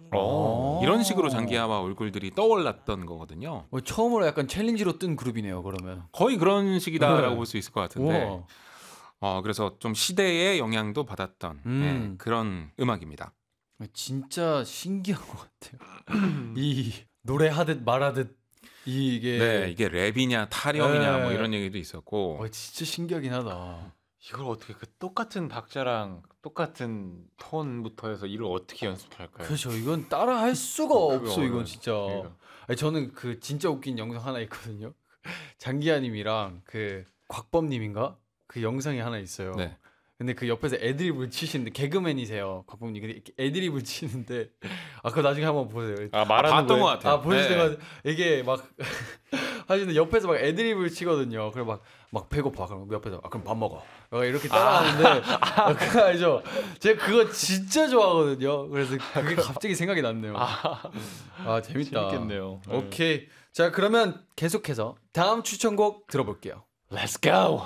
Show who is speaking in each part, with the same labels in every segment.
Speaker 1: 이런 식으로 장기하와 얼굴들이 떠올랐던 거거든요.
Speaker 2: 처음으로 약간 챌린지로 뜬 그룹이네요. 그러면
Speaker 1: 거의 그런 식이다라고
Speaker 2: 네.
Speaker 1: 볼 수 있을 것 같은데 그래서 좀 시대의 영향도 받았던 네, 그런 음악입니다.
Speaker 2: 진짜 신기한 것 같아요. 이 노래하듯 말하듯 이게
Speaker 1: 네, 이게 랩이냐 타령이냐
Speaker 2: 네.
Speaker 1: 뭐 이런 얘기도 있었고
Speaker 2: 진짜 신기하긴 하다.
Speaker 3: 이걸 어떻게 그 똑같은 박자랑 똑같은 톤부터 해서 이걸 어떻게 연습할까요?
Speaker 2: 그렇죠. 이건 따라 할 수가 없어. 이건
Speaker 3: 어려워요.
Speaker 2: 진짜.
Speaker 3: 그러니까.
Speaker 2: 아니, 저는 그 진짜 웃긴 영상 하나 있거든요. 장기하님이랑 그 곽범님인가 그 영상이 하나 있어요.
Speaker 1: 네.
Speaker 2: 근데 그 옆에서 애드립을 치시는데 개그맨이세요, 곽범님. 근데 이렇게 애드립을 치는데 그거 나중에 한번 보세요.
Speaker 3: 말하는
Speaker 1: 봤던 것 같아요.
Speaker 2: 보실
Speaker 1: 네.
Speaker 2: 때가 이게 막 하시는데 옆에서 막 애드립을 치거든요. 그럼 막 배고파. 그럼 옆에서 그럼 밥 먹어. 막 이렇게 따라하는데 그거 알죠? 제가 그거 진짜 좋아하거든요. 그래서 그게 갑자기 생각이 났네요. 재밌다.
Speaker 3: 재밌겠네요.
Speaker 2: 오케이. 자, 그러면 계속해서 다음 추천곡 들어볼게요.
Speaker 3: Let's go.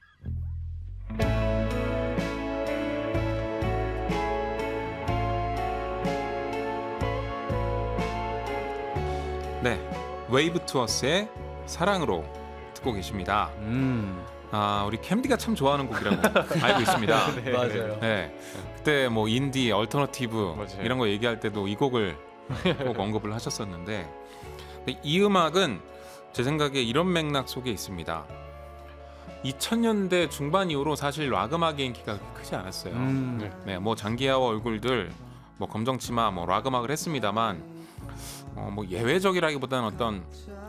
Speaker 1: 네, 웨이브 투어스의 사랑으로 듣고 계십니다. 우리 캠디가 참 좋아하는 곡이라고 알고 있습니다.
Speaker 3: 네.
Speaker 2: 맞아요.
Speaker 1: 네, 그때 뭐 인디, 얼터너티브
Speaker 3: 맞아요.
Speaker 1: 이런 거 얘기할 때도 이 곡을 꼭 언급을 하셨었는데 이 음악은 제 생각에 이런 맥락 속에 있습니다. 2000년대 중반 이후로 사실 락 음악의 인기가 그렇게 크지 않았어요. 네, 뭐 장기하와 얼굴들, 뭐 검정치마, 뭐 락 음악을 했습니다만 뭐 예외적이라기보다는 어떤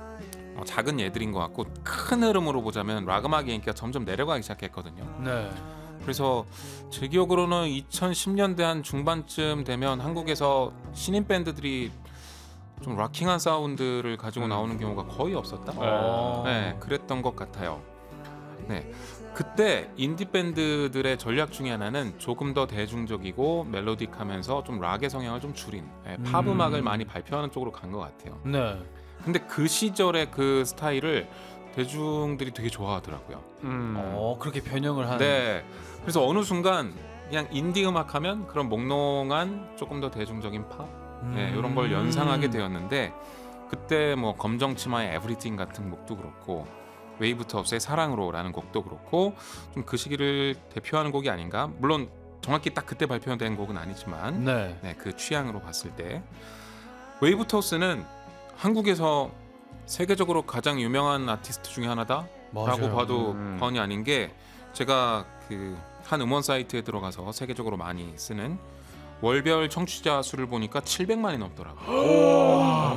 Speaker 1: 작은 예들인 것 같고 큰 흐름으로 보자면 락 음악의 인기가 점점 내려가기 시작했거든요.
Speaker 2: 네.
Speaker 1: 그래서 제 기억으로는 2010년대 한 중반쯤 되면 한국에서 신인 밴드들이 좀 락킹한 사운드를 가지고 나오는 경우가 거의 없었다. 네, 그랬던 것 같아요. 네, 그때 인디 밴드들의 전략 중에 하나는 조금 더 대중적이고 멜로딕하면서 좀 락의 성향을 좀 줄인 팝 음악을 많이 발표하는 쪽으로 간 것 같아요.
Speaker 2: 네.
Speaker 1: 근데 그 시절의 그 스타일을 대중들이 되게 좋아하더라고요.
Speaker 2: 그렇게 변형을 하는.
Speaker 1: 네, 그래서 어느 순간 그냥 인디 음악 하면 그런 몽롱한 조금 더 대중적인 팝 네, 이런 걸 연상하게 되었는데 그때 뭐 검정치마의 에브리띵 같은 곡도 그렇고 웨이브 투어스의 사랑으로라는 곡도 그렇고 좀 그 시기를 대표하는 곡이 아닌가. 물론 정확히 딱 그때 발표된 곡은 아니지만
Speaker 2: 네.
Speaker 1: 그 취향으로 봤을 때 웨이브 투어스는 한국에서 세계적으로 가장 유명한 아티스트 중에 하나다라고
Speaker 2: 맞아요.
Speaker 1: 봐도 과언이 아닌 게 제가 그 한 음원 사이트에 들어가서 세계적으로 많이 쓰는 월별 청취자 수를 보니까 700만이 넘더라고요.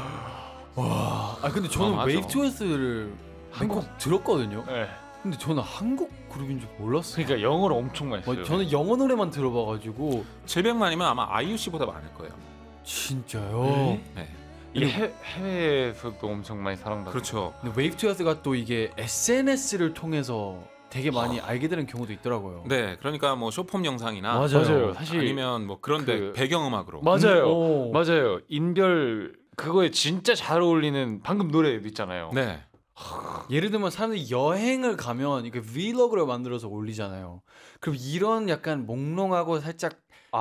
Speaker 2: 근데 저는
Speaker 1: 맞아.
Speaker 2: 웨이브 투어스를 한국 들었거든요.
Speaker 3: 네.
Speaker 2: 근데 저는 한국 그룹인 줄 몰랐어요.
Speaker 3: 그러니까 영어를 엄청 많이 써요.
Speaker 2: 저는 영어 노래만 들어봐가지고.
Speaker 1: 700만이면 아마 아이유 씨보다 많을 거예요.
Speaker 2: 진짜요?
Speaker 1: 네.
Speaker 3: 이게 해외에서도 엄청 많이 사랑받고.
Speaker 1: 그렇죠.
Speaker 2: 근데 웨이브 투어스가 또 이게 SNS를 통해서 되게 많이 알게 되는 경우도 있더라고요.
Speaker 1: 네, 그러니까 뭐 쇼폼 영상이나
Speaker 3: 맞아요. 사실
Speaker 1: 아니면 뭐 그런데
Speaker 3: 그-
Speaker 1: 배경음악으로.
Speaker 3: 맞아요. 맞아요. 인별 그거에 진짜 잘 어울리는 방금 노래도 있잖아요.
Speaker 1: 네,
Speaker 2: 예를 들면 사람들이 여행을 가면 이게 브이로그를 만들어서 올리잖아요. 그럼 이런 약간 몽롱하고 살짝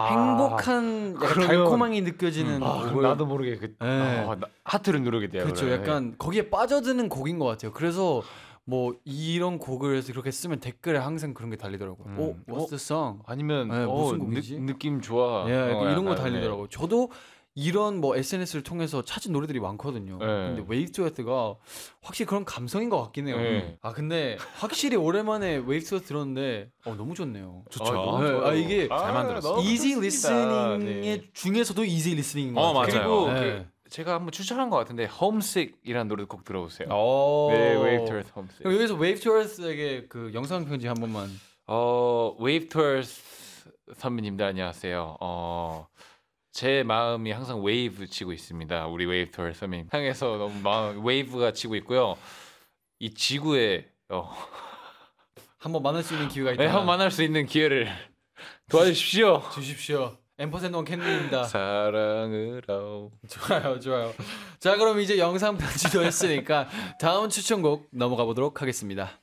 Speaker 2: 행복한 약간
Speaker 3: 그러면-
Speaker 2: 달콤함이 느껴지는
Speaker 3: 그럼
Speaker 2: 곡을
Speaker 3: 나도 모르게 하트를 누르게 돼요.
Speaker 2: 그렇죠.
Speaker 3: 그러면.
Speaker 2: 약간 거기에 빠져드는 곡인 것 같아요. 그래서 뭐 이런 곡을 해서 그렇게 쓰면 댓글에 항상 그런 게 달리더라고요. What's the song?
Speaker 3: 아니면
Speaker 2: 네, 무슨 곡이지?
Speaker 3: 느낌 좋아.
Speaker 2: 예, 이런 거
Speaker 3: 약간,
Speaker 2: 달리더라고요. 저도 이런 뭐 SNS를 통해서 찾은 노래들이 많거든요.
Speaker 3: 네.
Speaker 2: 근데 웨이브 투어스가 확실히 그런 감성인 것 같긴 해요.
Speaker 3: 네.
Speaker 2: 근데 확실히 오랜만에 웨이브 투어스 들었는데 너무 좋네요.
Speaker 1: 좋죠.
Speaker 2: 네, 이게
Speaker 1: 잘 만들었어요.
Speaker 3: 너무
Speaker 2: 이지
Speaker 3: 좋습니다.
Speaker 2: 리스닝의 중에서도 이지 리스닝인 것 같아요.
Speaker 1: 맞아요.
Speaker 3: 그리고
Speaker 2: 네.
Speaker 3: 제가 한번 추천한 것 같은데 Homesick이라는 노래 꼭 들어보세요.
Speaker 2: 네,
Speaker 3: 네, Wave Tours Homesick.
Speaker 2: 그럼 여기서 웨이브 투어스에게 그 영상 편지 한 번만.
Speaker 3: Wave Tours 선배님들 안녕하세요. 제 마음이 항상 웨이브 치고 있습니다. 우리 웨이브 투어 선배님 향해서 너무 마음 웨이브가 치고 있고요. 이 지구에
Speaker 2: 한번 만날 수 있는 기회가 있다.
Speaker 3: 한번 만날 수 있는 기회를 도와주십시오.
Speaker 2: 주십시오. 앰퍼센드 캔디입니다.
Speaker 3: 사랑으로.
Speaker 2: 좋아요. 자, 그럼 이제 영상 편지도 했으니까 다음 추천곡 넘어가 보도록 하겠습니다.